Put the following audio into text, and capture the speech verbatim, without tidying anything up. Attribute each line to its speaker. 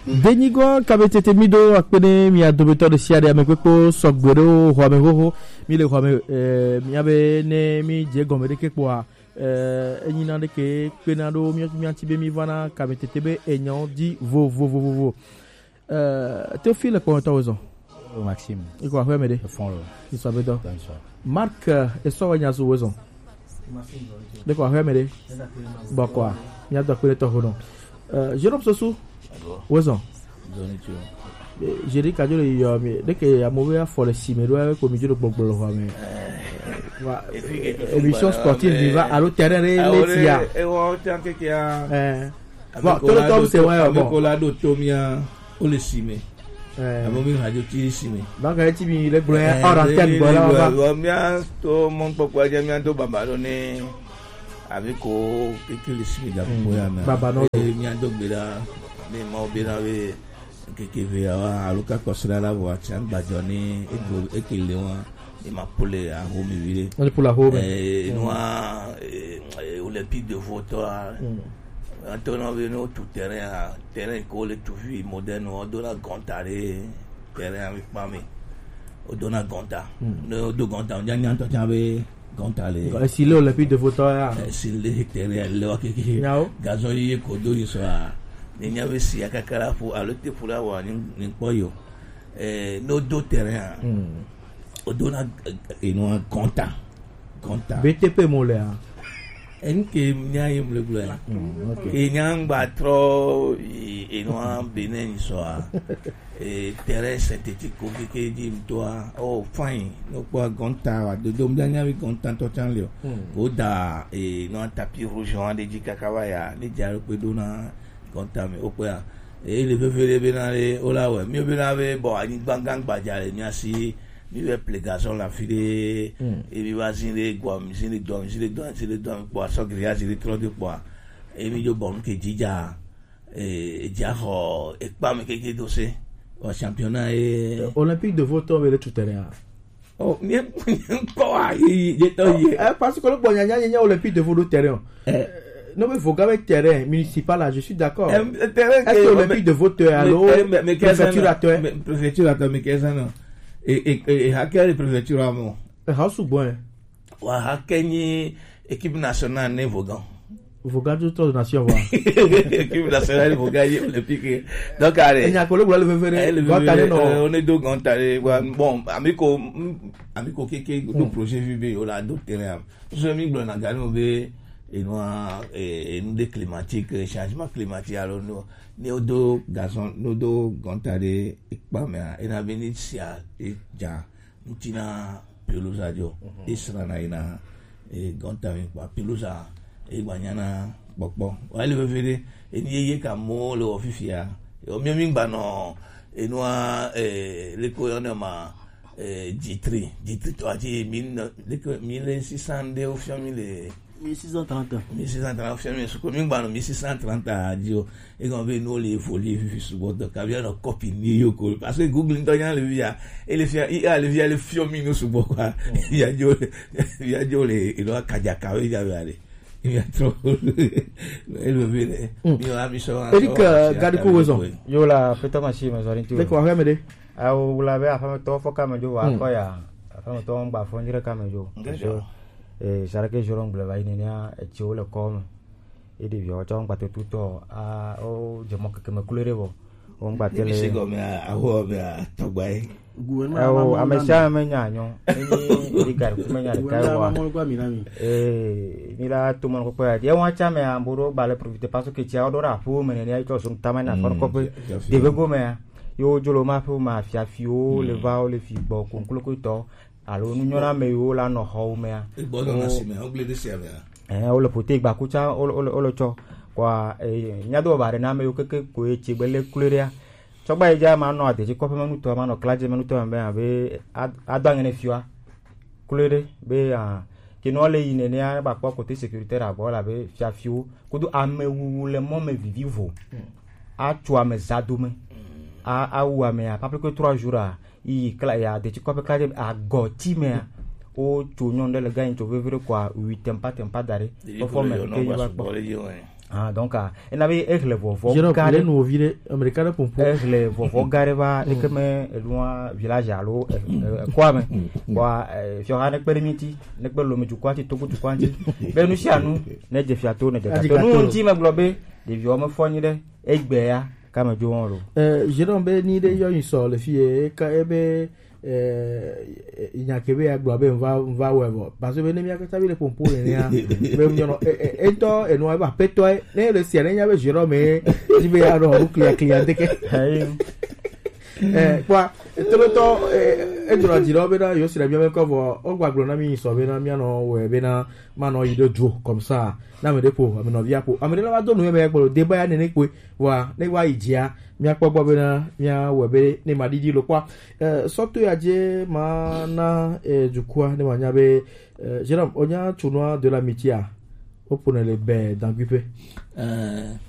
Speaker 1: Denigo kabetete mido akpene mi adobeto de siade amekwepo sogbero ho amehoho mi le ho ame mi abe ne mi je gomede kepo a enyina de ke penado mi mi antibe mi vana kabetete be enyon di vo vo vo vo euh Théophile pour ton raison
Speaker 2: Maxime
Speaker 1: et quoi faire m'aider
Speaker 2: fond
Speaker 1: il soit béton Marc et so wanya zo raison de quoi faire m'aider bon quoi mi a d'appeler ton nom euh Jérôme Sossou raison Jerry Kajo le yo mi de que a mauvais for le simero ko mi juro gbogbo lo wa mi wa émission sportive viva à l'autre terrain le tia
Speaker 3: e wo tan ke ya
Speaker 1: eh bon tout le temps c'est ouais bon
Speaker 3: ko la do tomia o le sime eh amo mi radio ti sime
Speaker 1: donc e ti bi le blo hors antenne bo la
Speaker 3: ba mi a to mon popo aja mi a to baba lo ni abi ko ke le sime da ko ya na
Speaker 1: baba no
Speaker 3: mi a do gbera ni mo bi na we keke ve a aluka kosira la vo ati angbajo ni ego ekele won e ma pole a home vire
Speaker 1: on pour la home
Speaker 3: eh no a olympique de voto a Antonio veno tout terrain terrain ko le tout vie moderne o dona gontare terrain avec mami o dona gonta no do gonta on jani anto chabe gontale
Speaker 1: e si le olympique de voto a
Speaker 3: si le terrain le wa keke gazon yi ko do yi so a ni nyawe si akakara fu alote fula wa ni ni poyo eh no do terrain o dona e no gonta gonta
Speaker 1: B T P mole a
Speaker 3: en ke nyaye mle blo e nyang ba tro e no benen so a e terrain synthétique ko ke di mtoa oh fine no kwa gonta wa do dom danya wi gonta to chanlio ko da e no tapis rouge on de di kakawaya ni jaro pe dona gonta me o kwa e le befere benare o la we mi benave bo ani bangang bajare ni asi mi ve plegason la file e mi va zine gwa mi zine do mi zine do zine do po so gria zine tro de po e mi jo bon ke jija e ja ho e pa me ke ke dossier au championnat et
Speaker 1: olympique de voto ve le tout terrain
Speaker 3: oh mi ko ai je to ye
Speaker 1: eh parce que le bon nya nya olympique de voto terrain non mais faut gaver terrain municipal là je suis d'accord
Speaker 3: eh, terrain
Speaker 1: est olympique de voto alors préfecture à toi
Speaker 3: préfecture à toi mais qu'est-ce non et et à quelle préfecture à moi
Speaker 1: ha su bon
Speaker 3: wa ha kenyi équipe nationale ne vogan
Speaker 1: vogan toute nation wa
Speaker 3: équipe nationale vogan olympique donc allez
Speaker 1: il y a collègue là le veut
Speaker 3: on est deux gantare bon amico amico keke do projet vb o la do terrain je mi glo na galo be et nous et nous des climatiques changement climatique alors nous nous do gazon nous do gantare pas mais et na benicia et ja mutina pelusa jo isra na ina e gantare pa pelusa e gbanyana gbogbo wa le vevere e ni yeye ka mo le ofifia o mi mi gba no e no e le ko yo ma e G trois G trois to ati mille six cents de offiamile
Speaker 2: mille six cent trente
Speaker 3: mille six cent trente offiamile su ko mi gba no mille six cent trente adio e gon be no le folie fifi su bodo ka bia no copy ni yo ko parce que google to yan le via e le fia i a le via le fiomino su bo kwa ya jo ya jo le ilo kaja ka we ja ale il y a trop elle veut venir il a mis ça
Speaker 1: Eric garde ko raison
Speaker 2: yo la feta machine mais orienté
Speaker 1: de quoi faire m'aider
Speaker 2: ah ou la be afama to foka me jo wa ko ya afama to ngba fo ndire ka me jo eh sarake joron ble vai nenia e ti o le kom e de bio to ngba to tuto a o je mo ke me couleur bo o ngba tele
Speaker 3: c'est comme a ho be to gbai
Speaker 2: oh amesha me nyanyo ni rigar kuma nya ka wa eh ni la to mon ko pa je wa cha me amburo ba le profiter parce que ti a odora fu me ne ai to sun tamana for ko pe de be go me yo jolo ma fu ma fia fio le va o le fi bo ko ko ko to alo nu nyora me yo la no ho me
Speaker 3: e bo na si me anglais de si ave
Speaker 2: eh o le pote gba ku cha o o lo cho kwa eh nya do ba re na me yo keke ko e chi bele kuleria sogba ija ma no ade ko pe manu to ma no klaje manu to be abe adangene fiwa kulere be a ke no le ine ne ba kwa côté sécuritaire abo la be fia fiu kudu amewu le mo me vivivo a tu ame zadume a a u ame a pas que trois jours a i kla ya de ko pe klaje a goti me o tu nyon de le gain to vivre quoi huit tempa tempa dare
Speaker 3: o forme ke
Speaker 2: ah donc e na be e le vovo
Speaker 1: Jérôme le nou vire americano pompo
Speaker 2: e le vovo gare ba e que me loin village alo quoi me quoi fiora ne permiti ne bello me jukwati to jukwati be nu sia nu ne je fiato ne je fiato nu ti me globe de vi o me fonyi de e gbe ya ka me jo won lo
Speaker 1: euh Jérôme be ni de yo yin so le fie ka e be eh inyakebe ya globe va va wevo parce que ne mi akata bi le pompo ne ya be mi no e to e no ba peto ne le sia ne ya be Jérôme di be ya ro clear clear de ke eh kwa to to e joro Jérôme na yo si la bien ko vo o gba glo na mi so be na mi no we be na ma no yido jo comme ça na me depo me no via po amene la do no me gbo de ba ya ne ne pe wa ne wa ijia mi akpọgbọ be na mi awebe ne madidi lo kwa eh soto ya je ma na eh jukwa ne manya be Jérôme onya chunwa de la mitia opone le be dans gupe
Speaker 3: euh